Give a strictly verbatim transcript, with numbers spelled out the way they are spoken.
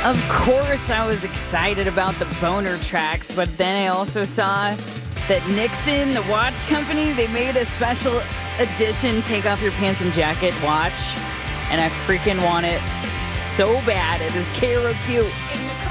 Of course, I was excited about the boner tracks, but then I also saw that Nixon, the watch company, they made a special edition Take Off Your Pants and Jacket watch, and I freaking want it so bad. It is K R O Q.